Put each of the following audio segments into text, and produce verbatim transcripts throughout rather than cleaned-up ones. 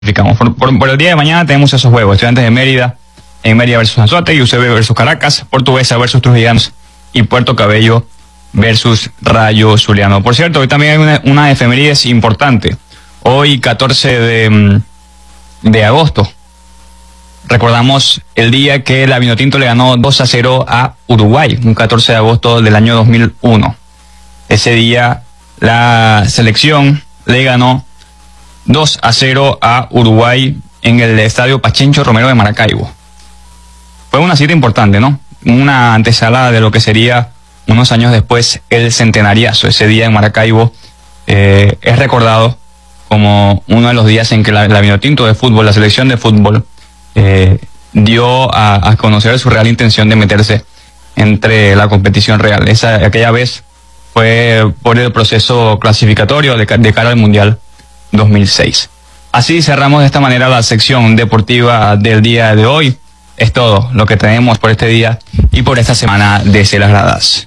Por, por, por el día de mañana tenemos esos juegos: Estudiantes de Mérida en Mérida versus Anzoátegui, U C B versus Caracas, Portuguesa versus Trujillanos y Puerto Cabello versus Rayo Zuliano. Por cierto, hoy también hay una, una efemérides importante. Hoy, catorce de, de agosto, recordamos el día que la Vinotinto le ganó dos a cero a Uruguay, un catorce de agosto del año dos mil uno. Ese día la selección le ganó dos a cero a Uruguay en el estadio Pachencho Romero de Maracaibo. Fue una cita importante, ¿no? Una antesala de lo que sería unos años después el centenariazo. Ese día en Maracaibo eh, es recordado como uno de los días en que la, la Vinotinto de fútbol, la selección de fútbol, eh, dio a, a conocer su real intención de meterse entre la competición real. Esa, aquella vez fue por el proceso clasificatorio de, de cara al Mundial dos mil seis. Así cerramos de esta manera la sección deportiva del día de hoy. Es todo lo que tenemos por este día y por esta semana desde las gradas.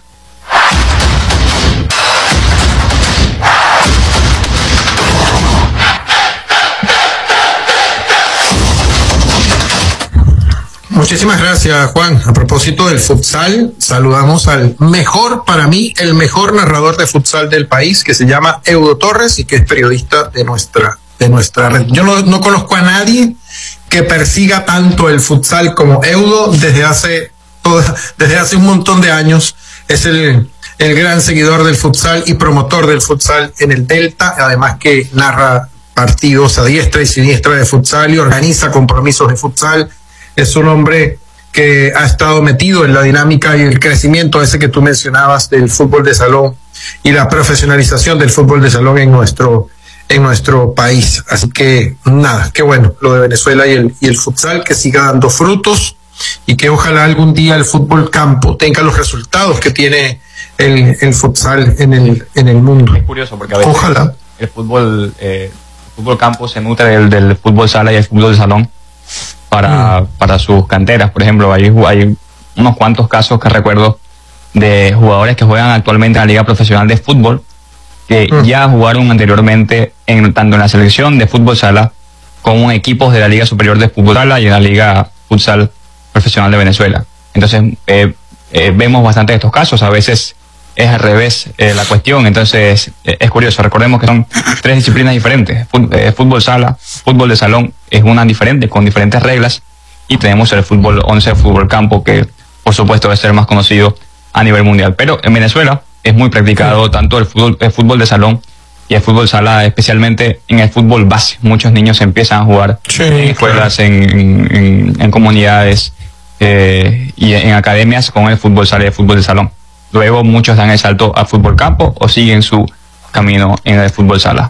Muchísimas gracias, Juan. A propósito del futsal, saludamos al mejor, para mí, el mejor narrador de futsal del país, que se llama Eudo Torres y que es periodista de nuestra, de nuestra red. Yo no, no conozco a nadie que persiga tanto el futsal como Eudo desde hace, toda, desde hace un montón de años. Es el, el gran seguidor del futsal y promotor del futsal en el Delta, además que narra partidos a diestra y siniestra de futsal y organiza compromisos de futsal. Es un hombre que ha estado metido en la dinámica y el crecimiento ese que tú mencionabas del fútbol de salón y la profesionalización del fútbol de salón en nuestro en nuestro país. Así que nada, qué bueno lo de Venezuela y el y el futsal, que siga dando frutos y que ojalá algún día el fútbol campo tenga los resultados que tiene el, el futsal en el en el mundo. Es curioso porque a veces ojalá el fútbol eh, el fútbol campo se nutre del, del fútbol sala y el fútbol de salón para, mm. para sus canteras. Por ejemplo, hay, hay unos cuantos casos que recuerdo de jugadores que juegan actualmente en la Liga Profesional de Fútbol, que mm. ya jugaron anteriormente en, tanto en la selección de fútbol sala como en equipos de la Liga Superior de Fútbol Sala y en la Liga Futsal Profesional de Venezuela. Entonces, eh, eh, vemos bastante de estos casos. A veces es al revés eh, la cuestión. Entonces, eh, es curioso. Recordemos que son tres disciplinas diferentes. Fútbol, eh, fútbol sala, fútbol de salón es una diferente, con diferentes reglas. Y tenemos el fútbol once, fútbol campo, que por supuesto debe ser más conocido a nivel mundial. Pero en Venezuela es muy practicado tanto el fútbol, el fútbol de salón y el fútbol sala, especialmente en el fútbol base. Muchos niños empiezan a jugar sí, en escuelas, claro. en, en, en comunidades eh, y en academias con el fútbol sala y el fútbol de salón. Luego muchos dan el salto al fútbol campo o siguen su camino en el fútbol sala.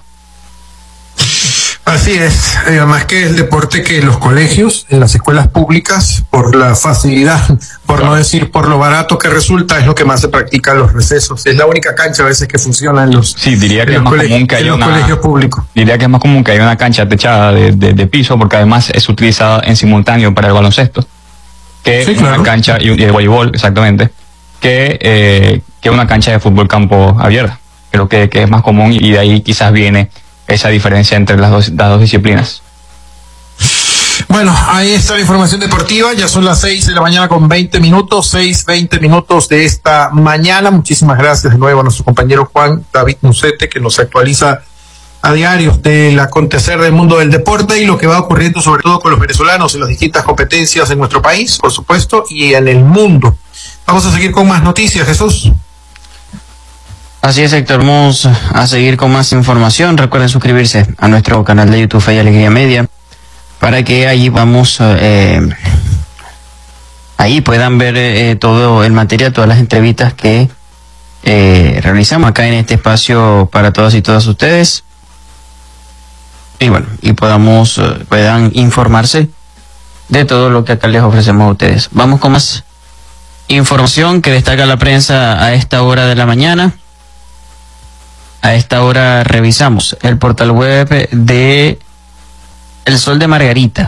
Así es, además que el deporte que en los colegios, en las escuelas públicas, por la facilidad, por claro. no decir por lo barato que resulta, es lo que más se practica en los recesos. Es la única cancha a veces que funciona en los, sí, diría que en es los, más común que en haya los una, colegios públicos. Diría que es más común que haya una cancha techada de, de, de piso, porque además es utilizada en simultáneo para el baloncesto, que sí, claro. una cancha y, y el voleibol, exactamente, que, eh, que una cancha de fútbol campo abierta. Creo que, que es más común y de ahí quizás viene esa diferencia entre las dos, las dos disciplinas. Bueno, ahí está la información deportiva. Ya son las seis de la mañana con veinte minutos, seis, veinte minutos de esta mañana. Muchísimas gracias de nuevo a nuestro compañero Juan David Musete, que nos actualiza a diario del acontecer del mundo del deporte y lo que va ocurriendo sobre todo con los venezolanos en las distintas competencias en nuestro país, por supuesto, y en el mundo. Vamos a seguir con más noticias, Jesús. Así es, Héctor, vamos a seguir con más información. Recuerden suscribirse a nuestro canal de YouTube Fe y Alegría Media para que allí vamos, eh, ahí puedan ver eh, todo el material, todas las entrevistas que eh, realizamos acá en este espacio para todas y todas ustedes. Y bueno, y podamos, eh, puedan informarse de todo lo que acá les ofrecemos a ustedes. Vamos con más información que destaca la prensa a esta hora de la mañana. A esta hora revisamos el portal web de El Sol de Margarita.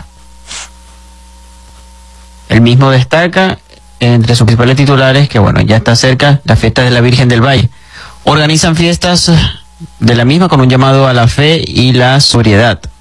El mismo destaca entre sus principales titulares que, bueno, ya está cerca la fiesta de la Virgen del Valle. Organizan fiestas de la misma con un llamado a la fe y la sobriedad.